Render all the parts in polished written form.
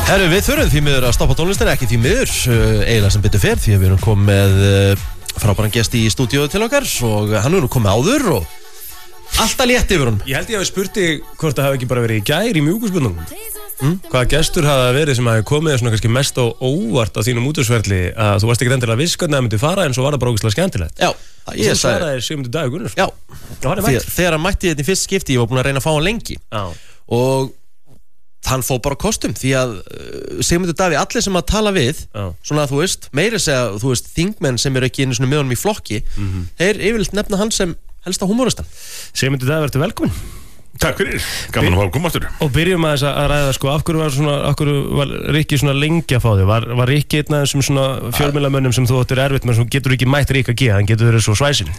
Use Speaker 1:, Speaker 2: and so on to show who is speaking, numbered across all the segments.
Speaker 1: Herru, við þurfum því miður að stoppa tónlistina, ekki því miður, eiginlega sem betur fer, því að við erum komið með frábæran gesti í stúdíóðu til okkar og hann er nú komið áður og alltaf létt yfir hún.
Speaker 2: Ég held ég hafi spurt þig hvort það hafi ekki bara verið í gær í mjúkuspurningum. Hvaða gestur hafa verið sem hafi komið svona kannski mest á óvart á þínum útvegsferli að þú varst ekki endilega viss hvernig það myndi fara en svo var það bara ógeðslega skemmtilegt.
Speaker 1: Já,
Speaker 2: ég svaraði Sigmundur Davíð Gunnlaugsson.
Speaker 1: Já, þegar hann mætti þetta í fyrst skipti, ég var búin að reyna að fá hann lengi.
Speaker 2: Já.
Speaker 1: Og hann fór bara kostum því að Sigmundur Davíð, allir sem að tala við svona að þú veist, meira segja þú veist, þingmenn sem eru ekki einu svona með honum í flokki þeir yfirleitt nefna hann sem helsta húmoristan.
Speaker 2: Sigmundur Davíð, verður velkominn.
Speaker 3: Takk fyrir, gaman að fá að koma aftur.
Speaker 2: Og byrjum að ræða sko, af hverju var Rikki svona lengi að fá þig? Var Rikki einn af þessum svona fjölmiðlamönnum sem þú áttir erfitt með, sem getur ekki mætt Rikka G, hann getur verið svo svæsin?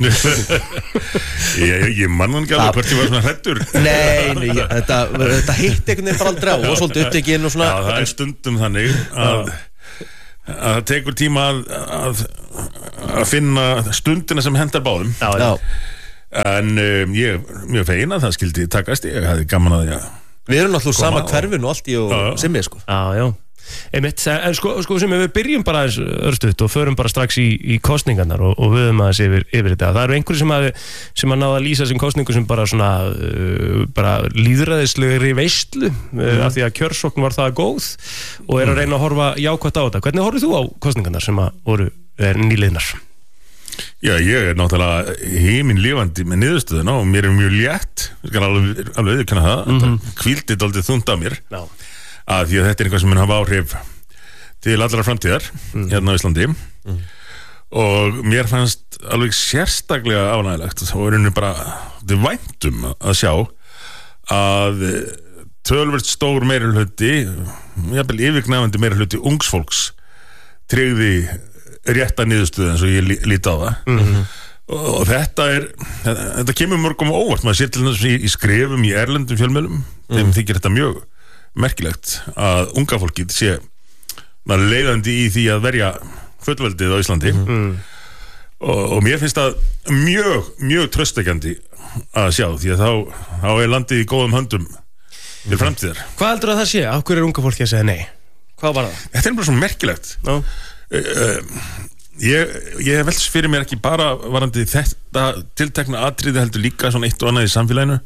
Speaker 3: Ég man hann ekki alveg hvort ég var svona hræddur.
Speaker 1: Nei, þetta hitt einhvern veginn bara aldrei á og svolítið upptekinn og svona.
Speaker 3: Já, það er stundum þannig að það tekur tíma að finna stundina sem hendar báðum.
Speaker 1: Já.
Speaker 3: En ég er mjög fegin að það skildi takast, ég hefði gaman að því að
Speaker 1: við erum náttúrulega sama hverfin og allt í og Simmi sko.
Speaker 2: Já. Einmitt, en sko Simmi, við byrjum bara örstuðt og förum bara strax í kosningarnar og við höfum aðeins yfir þetta. Það eru einhverjir sem að náða að lýsa þessum kosningu sem bara svona bara lýðræðislegri veislu af því að kjörsókn var það góð og er að reyna að horfa jákvætt á þetta. Hvernig horfir þú á kosningarnar sem að voru nýliðnar?
Speaker 3: Já, ég er náttúrulega himinlifandi með niðurstöðuna og mér er mjög létt, ég skal alveg viðurkenna það, þetta hvíldi dálítið þungt á mér að því að þetta er eitthvað sem mun hafa áhrif til allra framtíðar hérna á Íslandi og mér fannst alveg sérstaklega ánægilegt og er henni bara væntum að sjá að töluvert stór meirihluti, jafnvel yfirgnæfandi meirihluti ungs fólks tryggði rétta niðurstöðu eins og ég líti á það og þetta kemur mörgum óvart, maður sér til þess í skrifum í erlendum fjölmiðlum þeim þykir þetta mjög merkilegt að unga fólkið sé leiðandi í því að verja fullveldið á Íslandi og mér finnst það mjög traustvekjandi að sjá því að þá er landið í góðum höndum til framtíðar.
Speaker 2: Hvað heldur að það sé? Af hverju er unga fólkið að segja nei? Hvað var það?
Speaker 3: Þetta er bara svo merkilegt. Ég hef velst fyrir mér ekki bara varandi þetta tiltekna atriði heldur líka svona eitt og annað í samfélaginu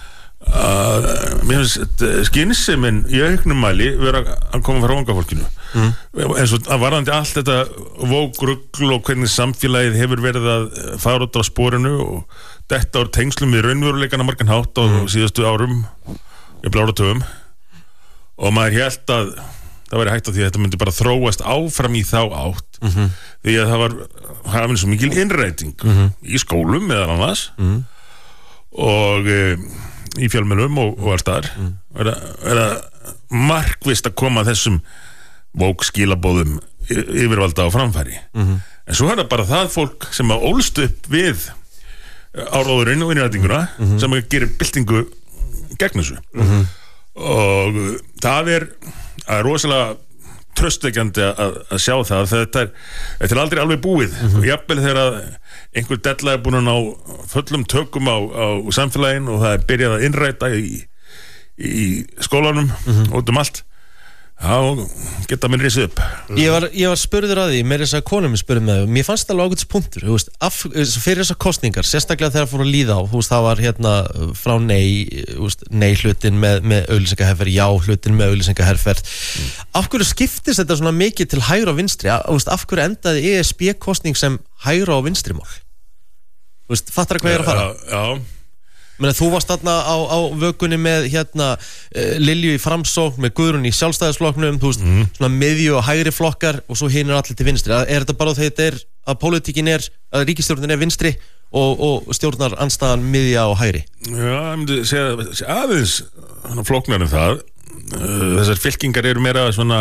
Speaker 3: mér finnst skynsemin í auknum mæli vera að koma frá unga fólkinu eins og að varandi allt þetta vógrugl og hvernig samfélagið hefur verið að fara út á sporinu og þetta úr tengslum við raunveruleikana margan hátt á síðustu árum ég áratugum og maður hélt að það væri hægt á því að þetta myndi bara þróast áfram í þá átt því að það var hafinn svo mikil innræting í skólum meðal annars og í fjölmiðlum og alls þar er að markvisst að koma þessum vókskilabóðum yfirvalda á framfæri en svo er það bara það fólk sem að ólst upp við áróðurinn og innrætinguna sem að gerir byltingu gegn þessu og það er rosalega traustvekjandi að sjá það þetta er aldrei alveg búið og jafnvel þegar einhver della er búin að ná fullum tökum á samfélagin og það er byrjað að innræta í skólanum út allt þá geta mér risið upp
Speaker 1: Ég var spurður að því, mér þess að konum spurði með mér fannst það ágætis punktur fyrir þessar kosningar, sérstaklega þegar fór að líða á það var hérna frá nei hlutin með auglýsingaherferð, já hlutin með auglýsingaherferð af hverju skiptist þetta svona mikið til hægra og vinstri, af hverju endaði ESB kosning sem hægra og vinstri mál fattar það hvað ég er að fara?
Speaker 3: Já
Speaker 1: Menni, þú varst þarna á vökunni með hérna Lilju í Framsókn með Guðrún í Sjálfstæðisflokknum svona miðju og hægri flokkar og svo hinir allir til vinstri er þetta bara þegar þetta er að pólitíkin er að ríkisstjórnin er vinstri og stjórnar andstæðan miðja og hægri
Speaker 3: Já, ég myndi segja aðeins flokknar það þessar fylkingar eru meira svona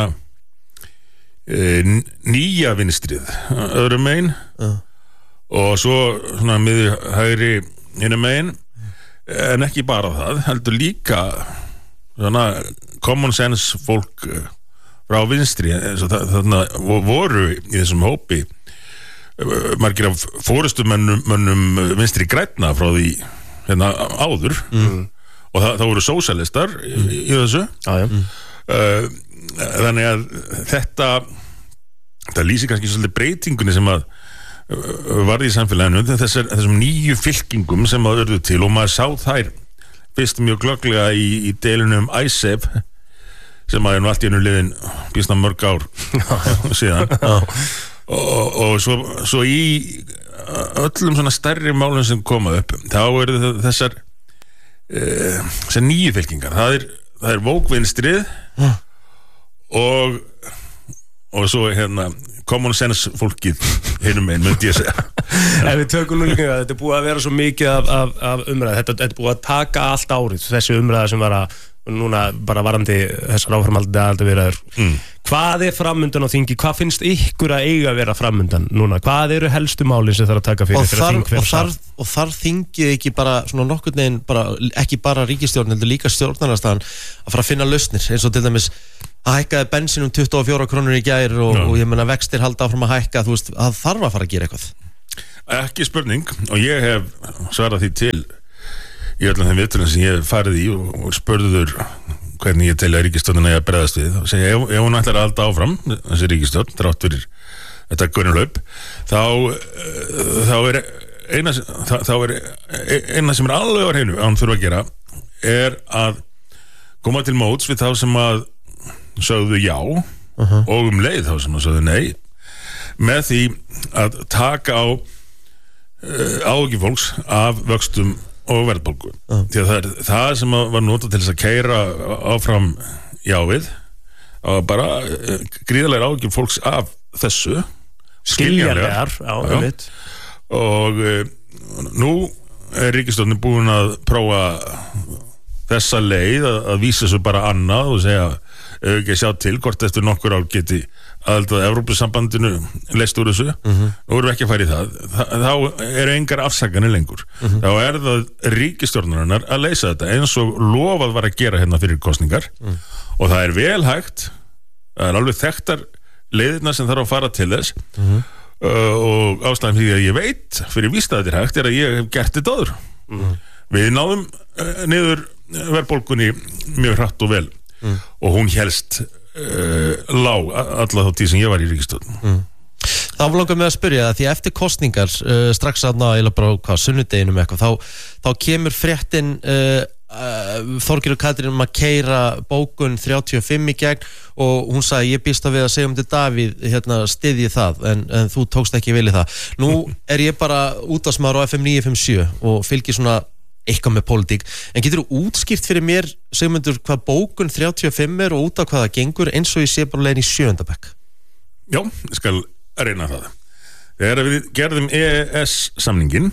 Speaker 3: nýja vinstrið öðrum megin og svo svona miðju hægri hinum megin en ekki bara það, heldur líka svona common sense fólk frá vinstri þarna voru í þessum hópi margir af forystumönnum vinstri grænna frá því hérna áður og það voru sósíalistar í þessu þannig að þetta lýsir kannski svolítið breytingunni sem að varði í samfélaginu, þessum nýju fylkingum sem að urðu til og maður sá þær fyrst mjög glögglega í deilunum Icesave sem að nú allt í einu liðin býsna mörg ár síðan og svo í öllum svona stærri málum sem koma upp þá eru þessar nýju fylkingar það er vókvinstrið og svo common sense fólkið hinum einn, myndi ég segja.
Speaker 2: En við tökum nú líka að þetta er búið að vera svo mikið af umræð, þetta er búið að taka allt árið, þessi umræða sem var að núna bara varandi þessar áframhaldandi aðildarviðræður. Hvað er framundan á þingi? Hvað finnst ykkur að eiga að vera framundan núna? Hvað eru helstu málin sem þarf að taka fyrir?
Speaker 1: Og þar þingið ekki bara svona nokkurn veginn, ekki bara ríkisstjórn, heldur líka stjórnarandstaðan að fara að finna lausnir, eins og til dæmis að hækkaði bensin 24 krónur í gær og ég meina vextir halda áfram að hækka, þú veist, að þarf að fara að gera eitthvað.
Speaker 3: Ekki spurning, og ég hef svarað því til í öllum þeim viðtölum sem ég hef farið í og spurður hvernig ég telja ríkisstjórnina ég að bregðast við og segja ef hún ætlar að halda áfram þessi ríkisstjórn, þrátt fyrir þetta gunnulaup þá er eina sem er alveg á hreinu að hún þurfa að gera er að koma til móts við þá sem að sögðu já og leið þá sem að sögðu nei með því að taka á áhyggjum fólks af vöxtum og verðbólgu því að það sem var notað til þess að keyra áfram jávið og bara gríðarlega áhyggjum fólks af þessu
Speaker 2: skiljanlegar
Speaker 3: og nú er ríkisstjórnin búin að prófa þessa leið að vísa svo bara annað og segja ekki að sjá til hvort eftir nokkur ár geti aðeldað Evrópusambandinu leyst úr þessu nú erum við ekki að fara í þá eru engar afsakanir lengur þá er það ríkisstjórnarinnar að leysa þetta eins og lofað var að gera hérna fyrir kosningar og það er vel hægt það er alveg þekktar leiðirna sem þarf að fara til þess og ástæðan því að ég veit fyrir víst að þetta er hægt er að ég hef gert þetta áður við náðum niður verðbólgunni mjög hratt og vel og hún helst lág alla þá tíð sem ég var í ríkisstjórn
Speaker 1: Þá langar mig að spyrja það því eftir kosningar strax aðna eða bara sunnudeginum eitthvað þá kemur fréttin Þorgerður Katrín að keyra bókun 35 í gegn og hún sagði ég býst að við að segja til Davíð styðji það en þú tókst ekki vel í það nú er ég bara útvarpsmaður á FM 957 og fylgir svona eitthvað með pólitík, en getur þú útskýrt fyrir mér, Sigmundur, hvað bókun 35 er og út af hvað það gengur eins og ég sé bara leiðin í 7. bekk?
Speaker 3: Já, ég skal reyna það. Þegar við gerðum EES-samningin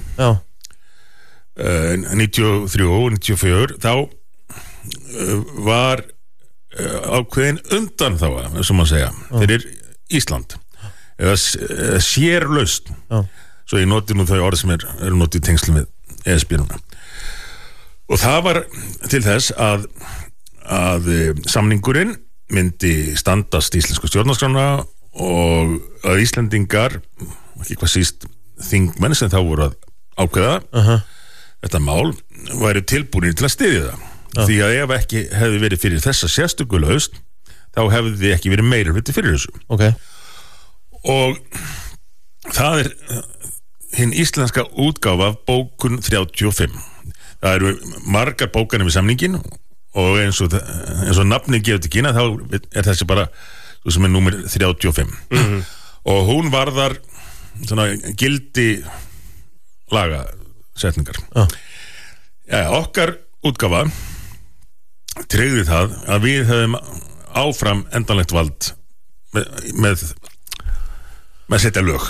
Speaker 3: 93 og 94 þá var ákveðin undanþága, sem að segja, fyrir Ísland eða sérlaust svo ég noti nú þau orð sem eru notið í tengslum við EES-byrjuna og það var til þess að samningurinn myndi standast íslensku stjórnarskrána og að Íslendingar ekki hvað síst þingmenn sem þá voru að ákveða þetta mál væri tilbúinir til að styðja það því að ef ekki hefði verið fyrir þessa sérstöku lausn þá hefði ekki verið meira hluti fyrir þessu og það er hinn íslenska útgáfa af bókun 35 það eru margar bókanir við samningin og eins og nafni gefur til kynna þá er þessi bara sem er númer 35 og hún varðar svona gildi lagasetningar okkar útgáfa tryggði það að við höfum áfram endanlegt vald með setja lög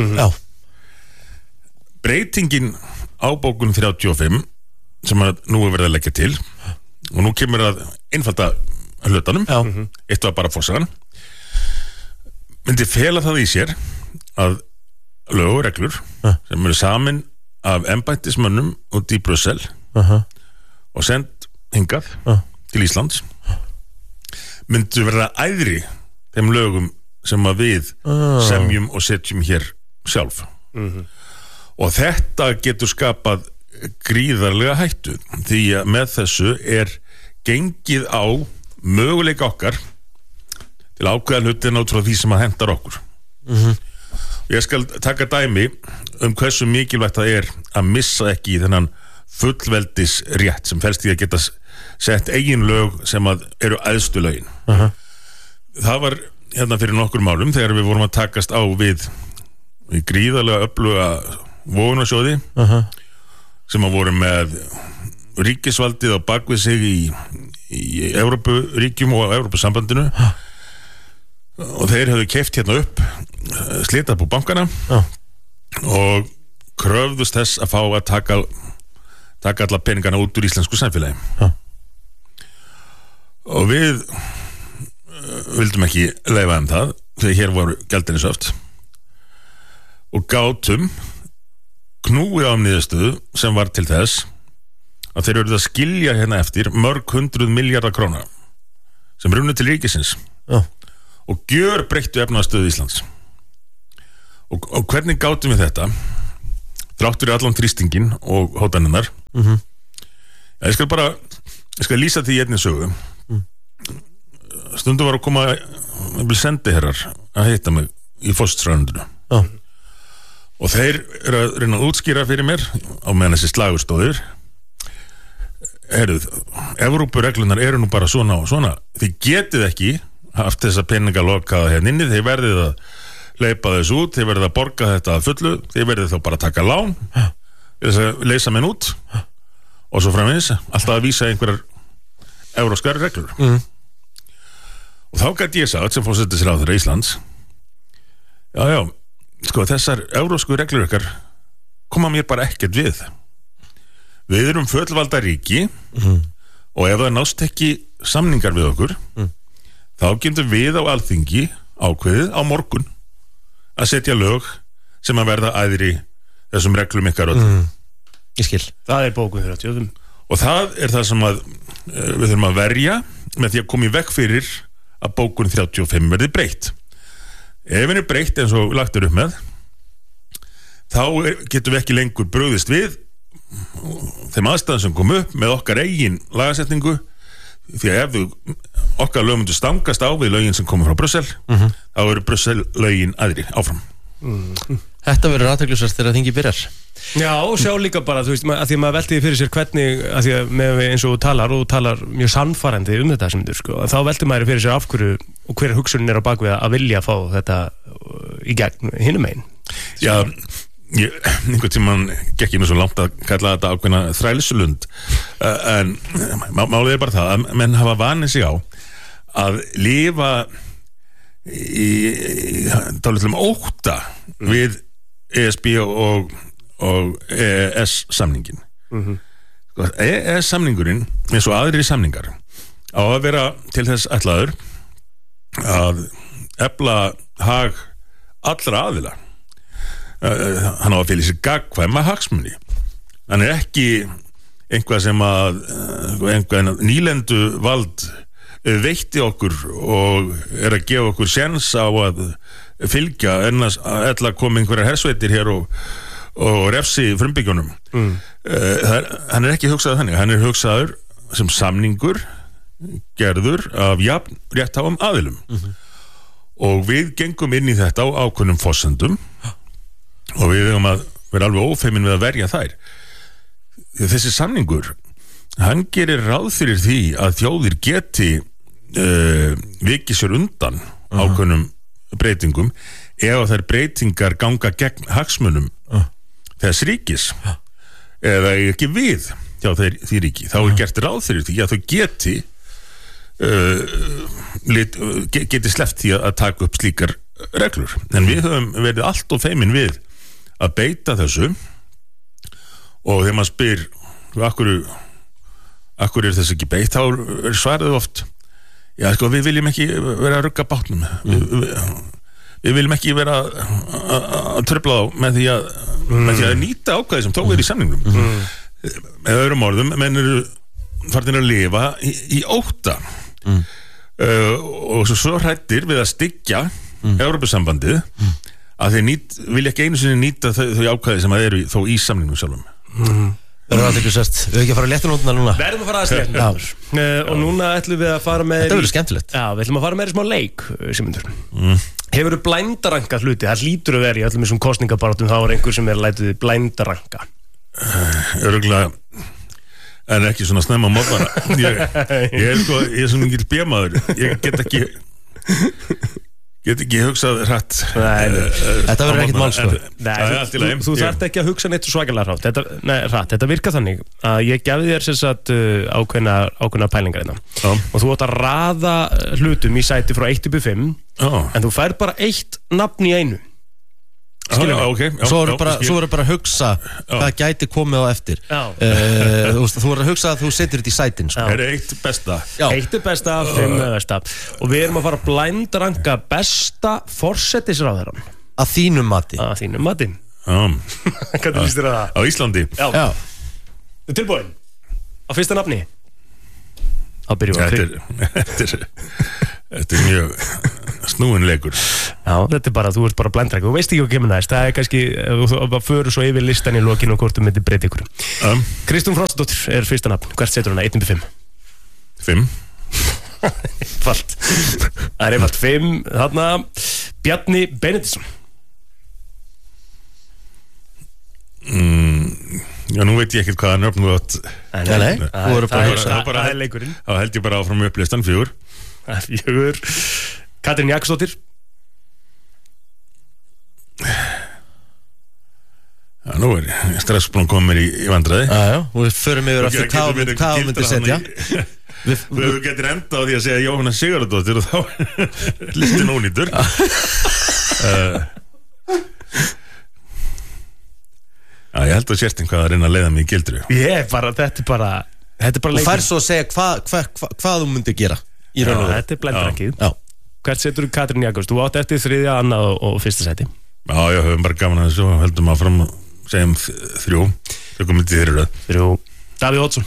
Speaker 3: breytingin á bókun 35 sem að nú er verið að leggja til og nú kemur að einfalda hlutanum eitt var bara fórsagan myndi fela það í sér að lög og reglur sem eru samin af embættismönnum út í Brussel og send hingað til Íslands myndi verða æðri þeim lögum sem að við semjum og setjum hér sjálf og þetta getur skapað gríðarlega hættu því að með þessu er gengið á möguleika okkar til að ákveða hlutina út frá því sem að hendar okkur. Ég skal taka dæmi hversu mikilvægt það er að missa ekki þennan fullveldis rétt sem felst í að geta sett eigin lög sem að eru æðstu lögin. Það var hérna fyrir nokkur árum þegar við vorum að takast á við gríðarlega öfluga vogunarsjóði sem að voru með ríkisvaldið á bakvið sig í Evrópuríkjum og Evrópusambandinu og þeir hefðu keypt hérna upp slitabú bankana og kröfðust þess að fá að taka alla peningana út úr íslensku samfélagi og við vildum ekki leyfa það þegar hér voru gjaldeyrisöft og gátum knúið á niðurstöðu sem var til þess að þeir eru að skilja hérna eftir mörg 100 milljarða króna sem runnu til ríkisins og gjör breyttu efnahagsstöðu Íslands og hvernig gátum við þetta þrátt fyrir allan þrýstingin og hótanirnar ég skal lýsa því í einni sögu stundum var að koma sendiherrar að hitta mig í forsætisráðuneytinu og þeir eru að reyna að útskýra fyrir mér á meðan þessi slagur stóðir Evrópureglunar eru nú bara svona og svona þið getið ekki haft þessa peninga lokaða hérna inni þið verðið að leipa þessu út þið verðið að borga þetta að fullu þið verðið þá bara að taka lán þess að leysa menn út og svo framvegis alltaf að vísa einhverjar evrópskar reglur og þá gæti ég sagt sem forsætisráðherra Íslands já, sko þessar evrópsku reglur ykkar koma mér bara ekkert við erum fullvalda ríki og ef það nást ekki samningar við okkur þá getum við á Alþingi ákveðið á morgun að setja lög sem að verða æðri þessum reglum ykkar öllum
Speaker 1: Ég skil.
Speaker 2: Það er bókun 30
Speaker 3: og það er það sem að við þurfum að verja með því að koma í veg fyrir að bókun 35 verði breytt ef henni er breytt eins og lagt er upp með þá getum við ekki lengur brugðist við þeim aðstæðum sem kom upp með okkar eigin lagasetningu því að ef okkar lög myndu stangast á við lögin sem komur frá Brussel þá eru Brussel lögin aðri áfram
Speaker 1: Þetta verður athyglisvert þegar þingi byrjar
Speaker 2: Já, og sjá líka bara, þú veist, að því að maður velti því fyrir sér hvernig, að því að með eins og þú talar mjög sannfærandi þetta sem þú, sko, þá velti maður fyrir sér af hverju og hver hugsunin er á bakvið að vilja fá þetta í gegn hinum megin
Speaker 3: Já, einhvern tímann gekk ég nú svo langt að kalla þetta ákveðna þrælsulund en málið er bara það að menn hafa vanið sig á að lifa í dálitlum ótta við ESB og EES samningin EES samningurinn eins og aðrir samningar á að vera til þess ætlaður að efla hag allra aðila hann á að fela sér gagnkvæma hagsmuni hann er ekki einhvað sem að einhvað nýlendu vald veitti okkur og er að gefa okkur séns á að fylgja ennast að koma einhverjar hersveitir hér og refsi frumbyggjunum hann er ekki hugsaður þannig hann er hugsaður sem samningur gerður af jafn réttháum aðilum og við gengum inn í þetta á ákveðnum forsendum og við höfum að vera alveg ófeimin við að verja þær þessi samningur hann gerir ráð fyrir því að þjóðir geti vikið sér undan ákveðnum breytingum ef þær breytingar ganga gegn hagsmunum þess ríkis eða ekki við hjá því ríki þá er gert ráð fyrir því að þau geti sleppt því að taka upp slíkar reglur en við höfum verið allt og feimin við að beita þessu og þegar maður spyr akkur er þess ekki beitt þá er svarið oft já sko við viljum ekki vera að rugga bátnum við viljum ekki vera að tröfla á með því að nýta ákvæði sem þó er í samningnum með öðrum orðum menn eru farin að lifa í ótta og svo hrættir við að styggja Evrópusambandið að þeir vilja ekki einu sinni nýta þau ákvæði sem eru þó í samningnum sjálfum
Speaker 1: Verður aðteklisvert. Við ekki að fara að léttunótuna núna.
Speaker 2: Verðum að fara að léttunótuna. Og núna ætlum við að fara með...
Speaker 1: Þetta verður skemmtilegt.
Speaker 2: Já, við ætlum að fara með smá leik, Sigmundur. Hefurðu blændaranka hluti? Það hlýtur að vera í öllum þessum kosningabaráttum, þá einhver sem lætið blændaranka.
Speaker 3: Örugglega, en ekki svona snemma á morgnana. Ég er svona mikil B-maður. Ég get ekki hugsað hratt.
Speaker 1: Þetta verður ekkert mál sko.
Speaker 2: Þú þarft ekki að hugsa neitt svakalega hratt. Þetta virkar þannig að ég gefði þér sem sagt ákveðna pælingar hérna. Og þú átt að raða hlutum í sæti frá 1 upp í 5 en þú fær bara 1 nafn í einu.
Speaker 1: Svo verður bara að hugsa hvað gæti komið á eftir. Þú verður að hugsa að þú setur þetta í sætin sko.
Speaker 3: Er 1 besta?
Speaker 2: 1 besta, 5 besta. Og við erum að fara að blændaranka besta forsetisráðherrann.
Speaker 1: Að þínum mati.
Speaker 2: Hvernig líst þér að það?
Speaker 3: Á Íslandi?
Speaker 2: Já. Þú er tilbúin? Á fyrsta nafni? Þá byrjum við
Speaker 3: Þetta er mjög snúin leikur.
Speaker 2: Já, þetta er bara, þú ert bara blændaranka. Þú veist ekki hvað kemur næst. Það er kannski, þú fyrir svo yfir listan í lokinu og hvort þú myndir breyta ykkur. Kristrún Frostadóttir er fyrsta nafn. Hvert setur hana? 1 upp í 5? 5. Einfalt. Það er einfalt 5. Þarna Bjarni Benediktsson.
Speaker 3: Já, nú veit ég ekkert hvaða nöfn þú átt.
Speaker 2: Nei, það er leikurinn.
Speaker 3: Þá held ég bara áfram upp listan 4.
Speaker 2: 4. Katrín Jakobsdóttir.
Speaker 3: Já, nú er ég strax búin að koma mér í vandræði.
Speaker 1: Já, og við förum yfir aftur hvað þú myndir setja.
Speaker 3: Þú getur enda á því að segja Jóhanna Sigurðardóttir og þá listin ónýtur. Já, ég held að sérst hvað að reyna að leiða mig í gildru.
Speaker 2: Þetta er bara leikur.
Speaker 1: Og fær svo að segja hvað þú myndir gera í raun og veru.
Speaker 2: Þetta er blændaranki. Hvert setur Katrín Jakobs? Þú átt eftir 3., 2. og 1. sæti.
Speaker 3: Já, höfum bara gaman að þessu og heldum áfram og segjum 3. Þau komum til þeirra. 3.
Speaker 2: Davíð Oddsson.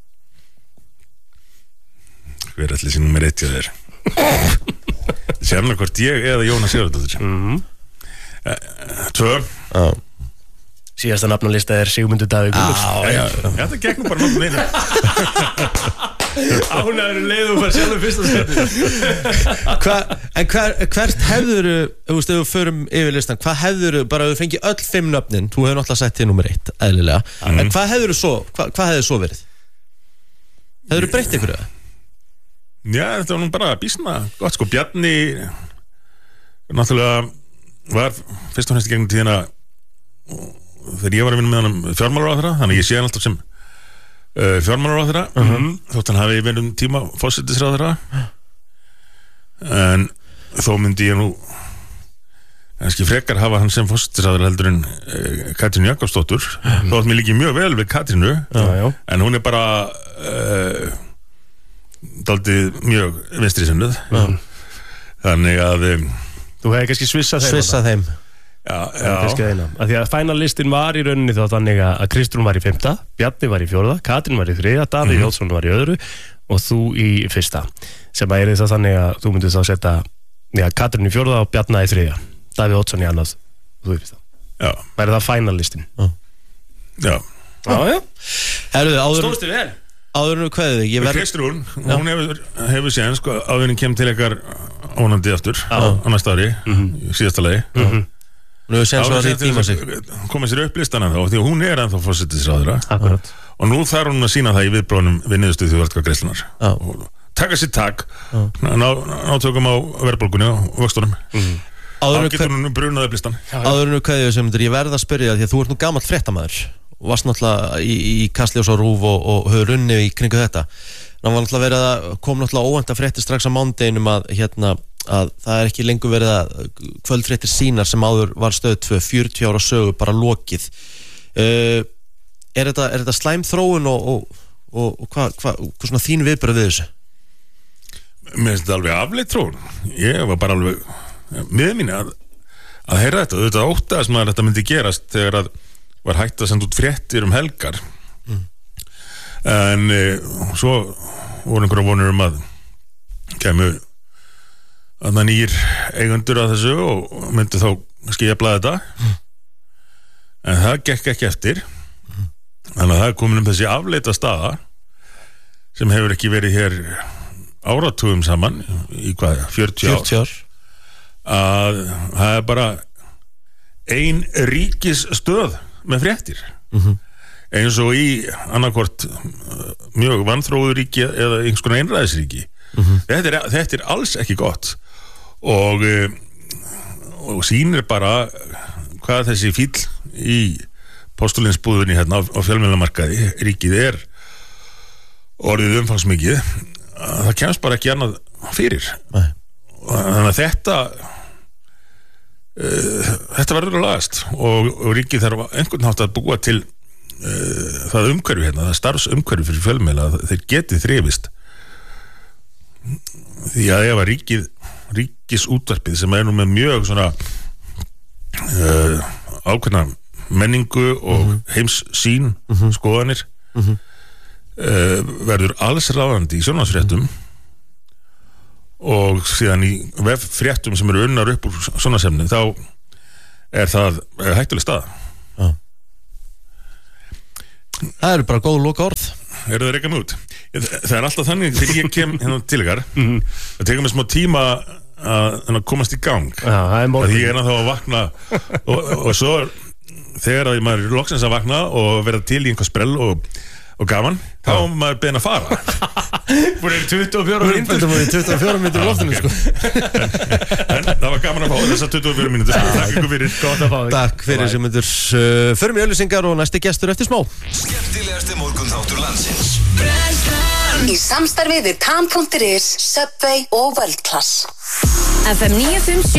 Speaker 3: Hver ætli sé númer 1 hjá þér? Sérna hvort ég eða Jóhanna Sigurðardóttir. 2.
Speaker 2: Síðasta nafnalista er Sigmundur Davíð Gunnlaugsson.
Speaker 3: Þetta gekk nú bara nokkuð meina.
Speaker 2: Ánæður leiðu og fær sjálfur fyrsta sæti.
Speaker 1: En hvert hefðuru, þú veist, ef við förum yfir listan, hvað hefðuru, bara ef við fengið öll 5 nöfnin, þú hefur náttúrulega sett til nummer 1, eðlilega, en hvað hefðuru svo, hvað hefði svo verið? Hefðuru breytt ykkur það?
Speaker 3: Já, þetta var nú bara býsna gott sko. Bjarni náttúrulega var fyrst og fremst í gegnum tíðina þegar ég var að vinna með hann fjármálaráðherra, þannig ég sé hann alltaf sem fjármálaráðherra þótt hann hafi verið tíma forsætisráðherra, en þó myndi ég nú kannski frekar hafa hann sem forsætisráðherra heldur en Katrín Jakobsdóttur, þótt mér líki mjög vel við Katrínu, en hún er bara dálítið mjög vinstrisinnuð, þannig að
Speaker 2: þú hefði kannski svissað þeim.
Speaker 3: Já.
Speaker 2: Af því að finalistin var í rauninni þá þannig að Kristrún var í 5., Bjarni var í 4., Katrín var í 3., Davíð Oddsson var í 2. og þú í 1. sem að er það þannig að þú myndir þá setja Katrín í 4. og Bjarni í 3., Davíð Oddsson í 2. og þú í 1.
Speaker 3: Já.
Speaker 2: Væri það finalistin?
Speaker 3: Já.
Speaker 2: Stóðstu vel?
Speaker 1: Áður nú kveðið þig
Speaker 3: Kristrún, hún hefur séð sko, áður en kem til ykkar ónandi aftur á næsta ári í síðasta lagi komið sér upp listana þá því að hún er ennþá forsætisráðherra og nú þarf hún að sína það í viðbrónum við niðurstöðu þjóðaratkvæðagreiðslunnar og taka sér tak nátökum á verðbólgunni og vöxtunum þá getur hún brunað upp listan.
Speaker 1: Áður nú kveðið þig, ég verð að spyrja því að þú ert nú gamall fréttamaður og varst náttúrulega í Kastljós og RÚV og höfður unnið í kringu þetta. Það var náttúrulega verið að kom náttúrulega óvænt að frétti strax á mánudeginum að það er ekki lengur verið að kvöldfréttir sínar sem áður var stöð 2, 40 ára sögu bara lokið. Er þetta slæm þróun og hvað svona þín viðbrögð við þessu?
Speaker 3: Mér finnst þetta alveg afleitt þróun. Ég var bara alveg með mín að heyra þetta. Þetta óttaðist maður að þetta myndi gerast þegar að var hægt að senda út fréttir helgar en svo voru einhverja vonur að kemur að það nýr eigendur að þessu og myndi þá skipla þetta en það gekk ekki eftir Þannig að það komin þessi afleita staða sem hefur ekki verið hér áratugum saman í hvað, 40 ár að það bara ein ríkisstöð með fréttir eins og í annarkvort mjög vanþróuðu ríki eða einhvers konar einræðisríki þetta alls ekki gott og sýnir bara hvað þessi fíll í postulinsbúðunni hérna á fjölmiðlamarkaði ríkið orðið umfangsmikið að það kemst bara ekki annað fyrir. Nei. Þannig að þetta verður að lagast og ríkið þarf einhvern hátt að búa til það umhverfi hérna, það starfsumhverfi fyrir fjölmiðla að þeir geti þrifist því að ef að ríkisútvarpið sem nú með mjög svona ákveðna menningu og heimssýn skoðanir verður alls ráðandi í sjónvarpsfréttum og síðan í veffréttum sem eru unnar upp úr svona semni þá það hættuleg staða.
Speaker 1: Það eru bara góð loka orð.
Speaker 3: Eru það reikað mig út? Það alltaf þannig þegar ég kem hérna til ykkar það tekur mig smá tíma að komast í gang að ég þá að vakna og svo þegar að maður loksins að vakna og verða til í einhver sprell og gaman, þá maður beðin að fara.
Speaker 2: Búin 24 mínútur í loftinu sko.
Speaker 3: En það var gaman að fá þessar 24 mínútur. Takk ykkur fyrir.
Speaker 2: Gott að fá þig.
Speaker 1: Takk fyrir sem myndur. Förum í auglýsingar og næsti gestur eftir smá.
Speaker 4: Skemmtilegasti morgunþáttur landsins. Brennslan. Í samstarfi við Tam.is, Subway og World Class. FM 957